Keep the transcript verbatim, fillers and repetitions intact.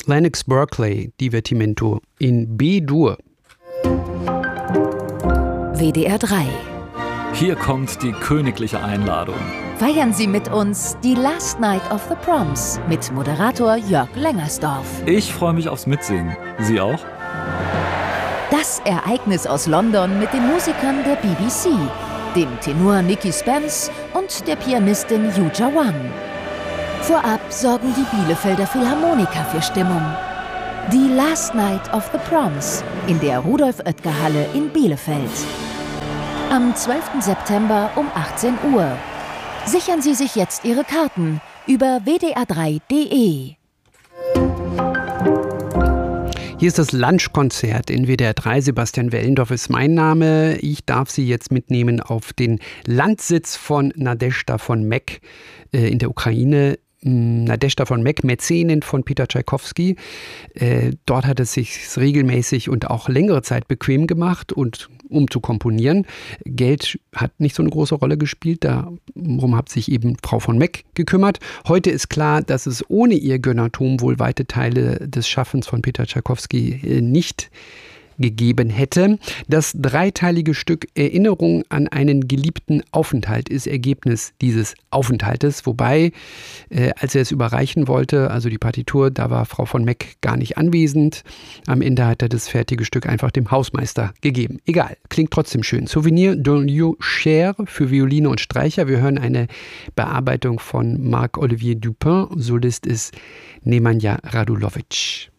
Lennox Berkeley, Divertimento in B-Dur. W D R drei. Hier kommt die königliche Einladung. Feiern Sie mit uns die Last Night of the Proms mit Moderator Jörg Lengersdorf. Ich freue mich aufs Mitsingen. Sie auch? Das Ereignis aus London mit den Musikern der B B C, dem Tenor Nicky Spence und der Pianistin Yuja Wang. Vorab sorgen die Bielefelder Philharmoniker für Stimmung. Die Last Night of the Proms in der Rudolf-Oetker-Halle in Bielefeld. Am zwölften September um achtzehn Uhr. Sichern Sie sich jetzt Ihre Karten über w d r drei punkt d e. Hier ist das Lunchkonzert in W D R drei. Sebastian Wellendorf ist mein Name. Ich darf Sie jetzt mitnehmen auf den Landsitz von Nadezhda von Meck äh, in der Ukraine. Nadezhda von Meck, Mäzenin von Peter Tschaikowski. Äh, dort hat es sich regelmäßig und auch längere Zeit bequem gemacht, und um zu komponieren. Geld hat nicht so eine große Rolle gespielt, darum hat sich eben Frau von Meck gekümmert. Heute ist klar, dass es ohne ihr Gönnertum wohl weite Teile des Schaffens von Peter Tschaikowski äh, nicht gegeben hätte. Das dreiteilige Stück Erinnerung an einen geliebten Aufenthalt ist Ergebnis dieses Aufenthaltes, wobei, äh, als er es überreichen wollte, also die Partitur, da war Frau von Meck gar nicht anwesend. Am Ende hat er das fertige Stück einfach dem Hausmeister gegeben. Egal, klingt trotzdem schön. Souvenir d'un lieu cher für Violine und Streicher. Wir hören eine Bearbeitung von Marc-Olivier Dupin. Solist ist Nemanja Radulovic.